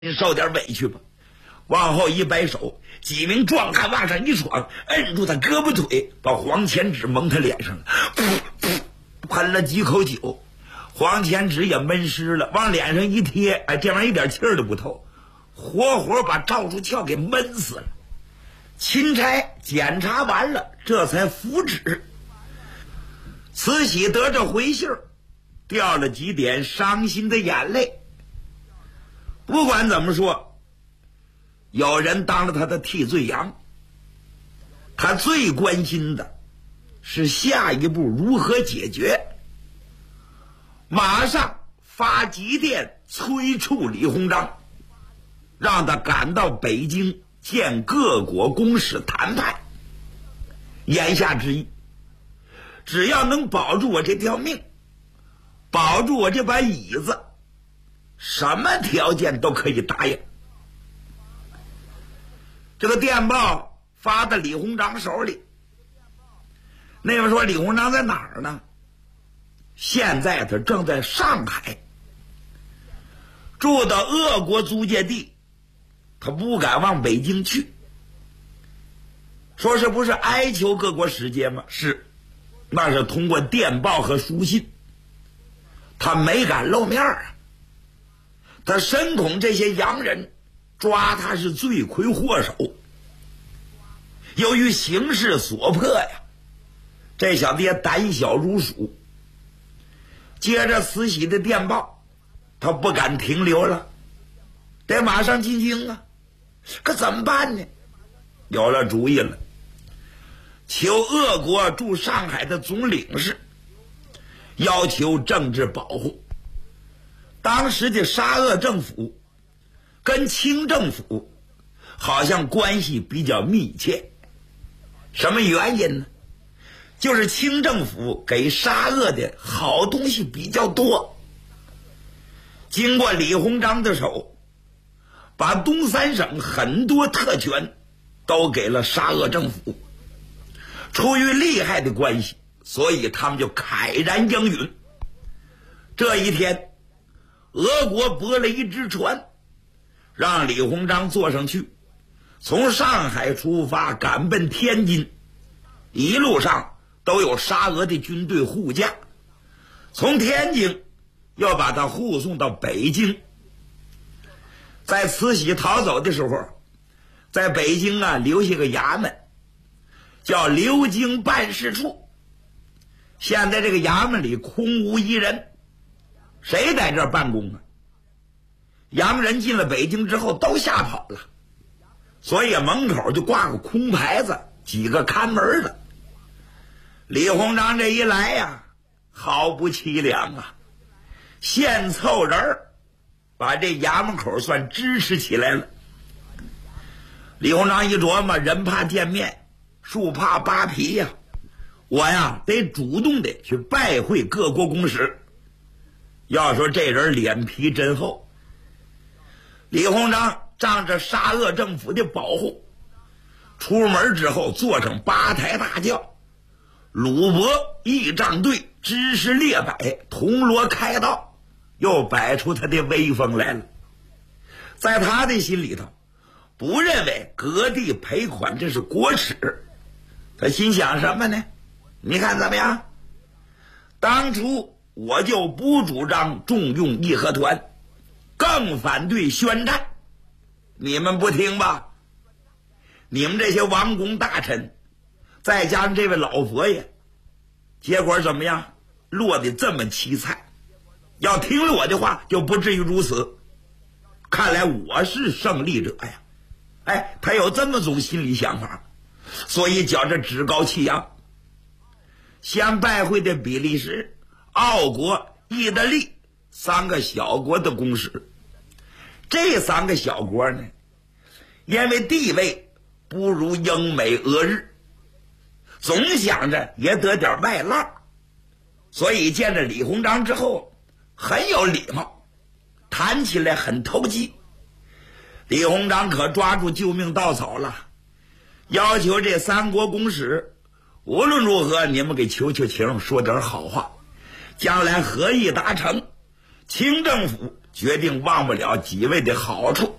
你受点委屈吧。往后一摆手，几名壮汉往上一闯，摁住他胳膊腿，把黄钱纸蒙他脸上了，喷了几口酒，黄钱纸也闷湿了，往脸上一贴，哎，这玩意儿一点气儿都不透，活活把赵树翘给闷死了。钦差检查完了，这才复旨。慈禧得着回信儿，掉了几点伤心的眼泪。不管怎么说，有人当了他的替罪羊，他最关心的是下一步如何解决。马上发急电催促李鸿章，让他赶到北京见各国公使谈判。言下之意，只要能保住我这条命，保住我这把椅子，什么条件都可以答应。这个电报发到李鸿章手里，那边说李鸿章在哪儿呢？现在他正在上海，住到俄国租界地，他不敢往北京去。说是不是哀求各国使节吗？是，那是通过电报和书信，他没敢露面啊。他深恐这些洋人抓他是罪魁祸首。由于形势所迫呀，这小子也胆小如鼠。接着慈禧的电报，他不敢停留了，得马上进京啊。可怎么办呢？有了主意了，求俄国驻上海的总领事，要求政治保护。当时的沙俄政府跟清政府好像关系比较密切。什么原因呢？就是清政府给沙俄的好东西比较多，经过李鸿章的手，把东三省很多特权都给了沙俄政府。出于利害的关系，所以他们就慨然应允。这一天，俄国拨了一只船，让李鸿章坐上去，从上海出发赶奔天津，一路上都有沙俄的军队护驾，从天津要把他护送到北京。在慈禧逃走的时候，在北京留下个衙门，叫留京办事处。现在这个衙门里空无一人，谁在这儿办公啊？洋人进了北京之后都吓跑了，所以门口就挂个空牌子，几个看门的。李鸿章这一来呀，好不凄凉啊！现凑人把这衙门口算支持起来了。李鸿章一琢磨，人怕见面，树怕扒皮呀，我得主动的去拜会各国公使。要说这人脸皮真厚。李鸿章仗着沙俄政府的保护，出门之后坐上8抬大轿，鲁伯仪仗队，知识列摆，铜锣开道，又摆出他的威风来了。在他的心里头，不认为割地赔款这是国耻。他心想什么呢？你看怎么样？当初我就不主张重用义和团，更反对宣战，你们不听吧？你们这些王公大臣，再加上这位老佛爷，结果怎么样？落得这么凄惨。要听了我的话，就不至于如此。看来我是胜利者呀！哎，他有这么种心理想法，所以觉着趾高气扬。先拜会的比利时、奥国、意大利3个小国的公使。这3个小国呢，因为地位不如英美俄日，总想着也得点外浪，所以见着李鸿章之后很有礼貌，谈起来很投机。李鸿章可抓住救命稻草了，要求这3国公使无论如何你们给求求情，说点好话，将来合议达成，清政府决定忘不了几位的好处。